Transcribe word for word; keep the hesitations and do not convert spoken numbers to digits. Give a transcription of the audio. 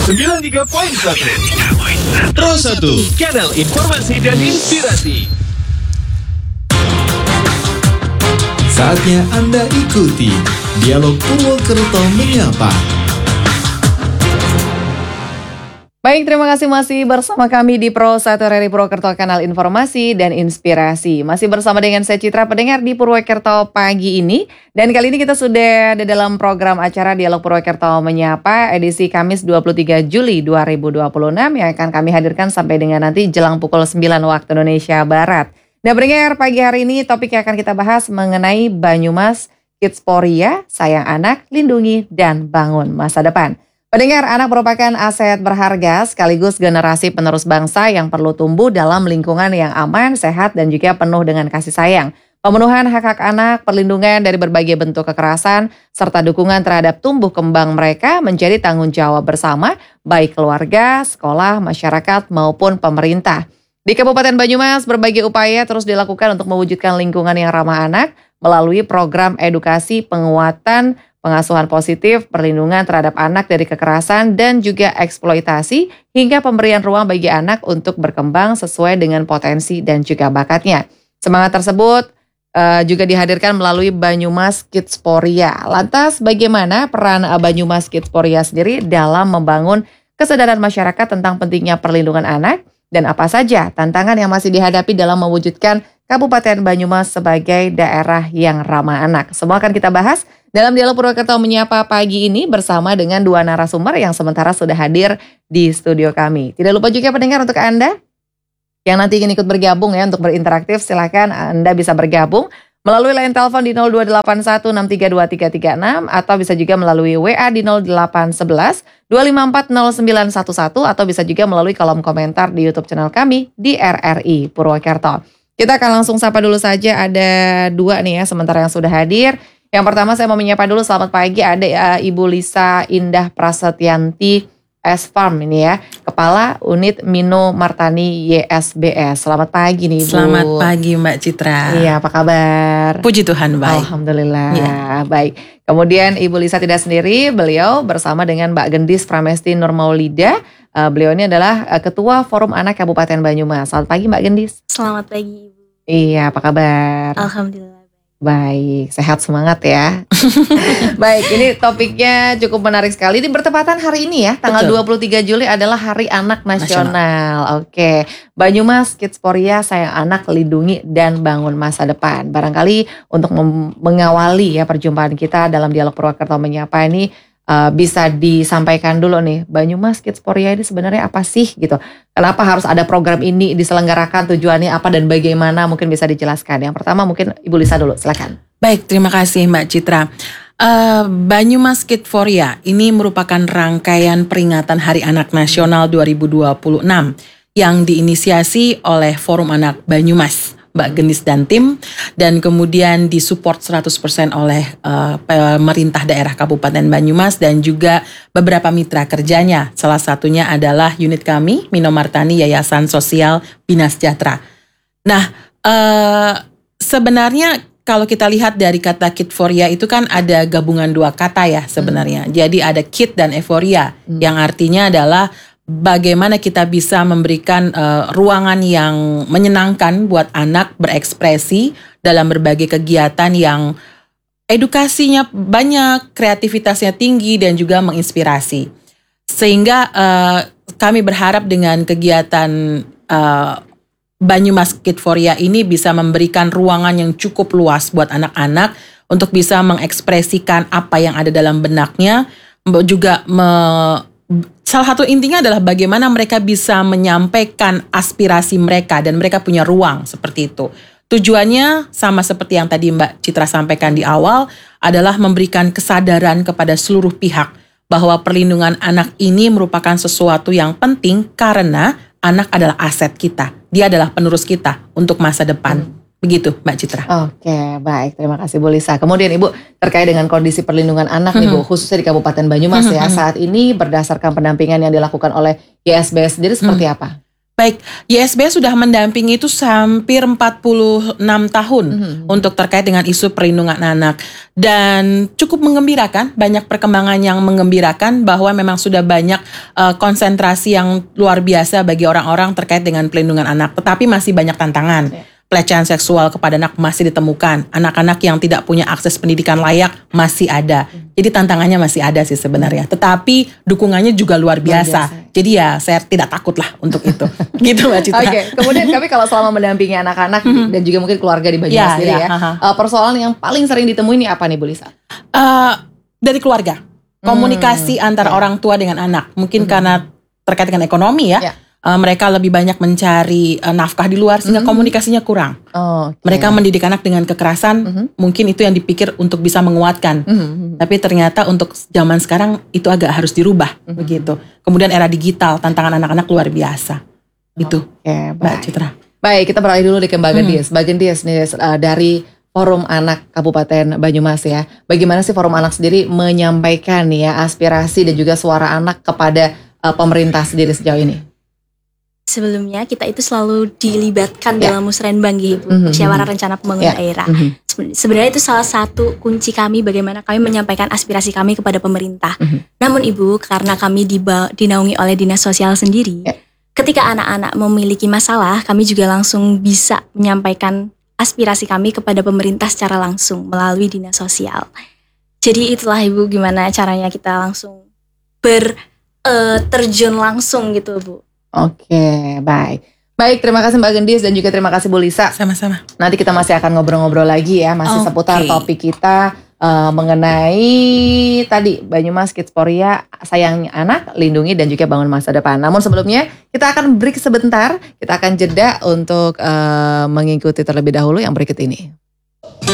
sembilan puluh tiga koma satu Pro satu, kanal informasi dan inspirasi. Saatnya Anda ikuti Dialog Purwokerto Menyapa. Baik, terima kasih masih bersama kami di Pro satu R R I Purwokerto, kanal informasi dan inspirasi. Masih bersama dengan saya Citra, pendengar di Purwokerto pagi ini. Dan kali ini kita sudah ada dalam program acara Dialog Purwokerto Menyapa edisi Kamis dua puluh tiga Juli dua ribu dua puluh enam yang akan kami hadirkan sampai dengan nanti jelang pukul sembilan waktu Indonesia Barat. Nah, pendengar, pagi hari ini topik yang akan kita bahas mengenai Banyumas Kidsporia, sayang anak, lindungi dan bangun masa depan. Pendengar, anak merupakan aset berharga sekaligus generasi penerus bangsa yang perlu tumbuh dalam lingkungan yang aman, sehat, dan juga penuh dengan kasih sayang. Pemenuhan hak-hak anak, perlindungan dari berbagai bentuk kekerasan, serta dukungan terhadap tumbuh kembang mereka menjadi tanggung jawab bersama, baik keluarga, sekolah, masyarakat, maupun pemerintah. Di Kabupaten Banyumas, berbagai upaya terus dilakukan untuk mewujudkan lingkungan yang ramah anak melalui program edukasi penguatan pengasuhan positif, perlindungan terhadap anak dari kekerasan dan juga eksploitasi, hingga pemberian ruang bagi anak untuk berkembang sesuai dengan potensi dan juga bakatnya. Semangat tersebut uh, juga dihadirkan melalui Banyumas Kidsporia. Lantas bagaimana peran Banyumas Kidsporia sendiri dalam membangun kesadaran masyarakat tentang pentingnya perlindungan anak, dan apa saja tantangan yang masih dihadapi dalam mewujudkan Kabupaten Banyumas sebagai daerah yang ramah anak. Semua akan kita bahas dalam Dialog Purwokerto Menyapa pagi ini bersama dengan dua narasumber yang sementara sudah hadir di studio kami. Tidak lupa juga pendengar, untuk Anda yang nanti ingin ikut bergabung ya, untuk berinteraktif, silakan Anda bisa bergabung melalui line telepon di nol dua delapan satu enam tiga dua tiga tiga enam atau bisa juga melalui W A di nol delapan satu satu dua lima empat nol sembilan satu satu atau bisa juga melalui kolom komentar di YouTube channel kami di R R I Purwokerto. Kita akan langsung sapa dulu saja, ada dua nih ya sementara yang sudah hadir. Yang pertama saya mau menyapa dulu, selamat pagi, ada uh, Ibu Lisa Indah Prasetyanti S-Farm ini ya, Kepala Unit Mino Martani Y S B S. Selamat pagi nih Ibu. Selamat pagi Mbak Citra. Iya, apa kabar? Puji Tuhan, baik. Alhamdulillah, ya. Baik. Kemudian Ibu Lisa tidak sendiri, beliau bersama dengan Mbak Gendis Pramesti Nurmaulida. Uh, beliau ini adalah uh, Ketua Forum Anak Kabupaten Banyumas. Selamat pagi Mbak Gendis. Selamat pagi Ibu. Iya, apa kabar? Alhamdulillah. Baik, sehat, semangat ya. Baik, ini topiknya cukup menarik sekali. Ini bertepatan hari ini ya, tanggal Betul. dua puluh tiga Juli adalah Hari Anak Nasional. Nasional. Oke, Banyumas Kidsporia, sayang anak, lindungi dan bangun masa depan. Barangkali untuk mengawali ya perjumpaan kita dalam Dialog Purwokerto Menyapa ini, uh, bisa disampaikan dulu nih, Banyumas Kidsporia ini sebenarnya apa sih gitu? Kenapa harus ada program ini diselenggarakan, tujuannya apa dan bagaimana, mungkin bisa dijelaskan. Yang pertama mungkin Ibu Lisa dulu, silakan. Baik, terima kasih Mbak Citra. Uh, Banyumas Kidsporia ini merupakan rangkaian peringatan Hari Anak Nasional dua ribu dua puluh enam yang diinisiasi oleh Forum Anak Banyumas, Mbak Gendis dan tim, dan kemudian disupport seratus persen oleh uh, pemerintah daerah Kabupaten Banyumas dan juga beberapa mitra kerjanya. Salah satunya adalah unit kami, Mino Martani Yayasan Sosial Bina Sejahtera. Nah, uh, sebenarnya kalau kita lihat dari kata Kidsporia itu kan ada gabungan dua kata ya sebenarnya. Hmm. Jadi ada kid dan euforia, hmm. yang artinya adalah bagaimana kita bisa memberikan uh, ruangan yang menyenangkan buat anak berekspresi dalam berbagai kegiatan yang edukasinya banyak, kreativitasnya tinggi dan juga menginspirasi. Sehingga uh, kami berharap dengan kegiatan uh, Banyumas Kidsporia ini bisa memberikan ruangan yang cukup luas buat anak-anak untuk bisa mengekspresikan apa yang ada dalam benaknya, juga me salah satu intinya adalah bagaimana mereka bisa menyampaikan aspirasi mereka dan mereka punya ruang seperti itu. Tujuannya sama seperti yang tadi Mbak Citra sampaikan di awal, adalah memberikan kesadaran kepada seluruh pihak bahwa perlindungan anak ini merupakan sesuatu yang penting karena anak adalah aset kita. Dia adalah penerus kita untuk masa depan. Hmm. Begitu Mbak Citra. Oke, baik. Terima kasih Bu Lisa. Kemudian Ibu, terkait dengan kondisi perlindungan anak hmm. nih Bu, khususnya di Kabupaten Banyumas hmm. ya, saat ini berdasarkan pendampingan yang dilakukan oleh Y S B S sendiri seperti hmm. apa? Baik, Y S B sudah mendampingi itu hampir empat puluh enam tahun mm-hmm. untuk terkait dengan isu perlindungan anak. Dan cukup menggembirakan, banyak perkembangan yang menggembirakan bahwa memang sudah banyak uh, konsentrasi yang luar biasa bagi orang-orang terkait dengan perlindungan anak. Tetapi masih banyak tantangan. Yeah. Pelecehan seksual kepada anak masih ditemukan. Anak-anak yang tidak punya akses pendidikan layak masih ada. Jadi tantangannya masih ada sih sebenarnya. Tetapi dukungannya juga luar biasa. Luar biasa. Jadi ya saya tidak takut lah untuk itu. Gitu Mbak Citra. Oke, okay. Kemudian kami kalau selama mendampingi anak-anak mm-hmm. dan juga mungkin keluarga di Banyumas ya, sendiri ya, ya. Uh, persoalan yang paling sering ditemui ini apa nih Bu Lisa? Uh, dari keluarga. Komunikasi hmm. antara yeah. orang tua dengan anak. Mungkin mm-hmm. karena terkait dengan ekonomi ya. Yeah. Uh, mereka lebih banyak mencari uh, nafkah di luar sehingga mm-hmm. komunikasinya kurang. Oh, okay. Mereka mendidik anak dengan kekerasan, mm-hmm. mungkin itu yang dipikir untuk bisa menguatkan. Mm-hmm. Tapi ternyata untuk zaman sekarang itu agak harus dirubah, mm-hmm. begitu. Kemudian era digital, tantangan anak-anak luar biasa. Oh, itu, okay, Mbak Citra. Baik, kita beralih dulu ke Mbak Gendies. Mm-hmm. Mbak Gendies nih uh, dari Forum Anak Kabupaten Banyumas ya. Bagaimana sih Forum Anak sendiri menyampaikan nih ya aspirasi dan juga suara anak kepada uh, pemerintah sendiri sejauh ini? Sebelumnya kita itu selalu dilibatkan ya. dalam musrenbang gitu, mm-hmm. musyawarah rencana pembangunan ya. daerah. Mm-hmm. Sebenarnya itu salah satu kunci kami bagaimana kami menyampaikan aspirasi kami kepada pemerintah. Mm-hmm. Namun Ibu, karena kami diba- dinaungi oleh dinas sosial sendiri, ya. ketika anak-anak memiliki masalah, kami juga langsung bisa menyampaikan aspirasi kami kepada pemerintah secara langsung melalui dinas sosial. Jadi itulah Ibu gimana caranya kita langsung ber uh, terjun langsung gitu Bu. Oke, baik. Baik, terima kasih Mbak Gendies dan juga terima kasih Bu Lisa. Sama-sama. Nanti kita masih akan ngobrol-ngobrol lagi ya, masih okay. seputar topik kita uh, mengenai tadi Banyumas Kidsporia, sayangi anak, lindungi dan juga bangun masa depan. Namun sebelumnya kita akan break sebentar, kita akan jeda untuk uh, mengikuti terlebih dahulu yang berikut ini.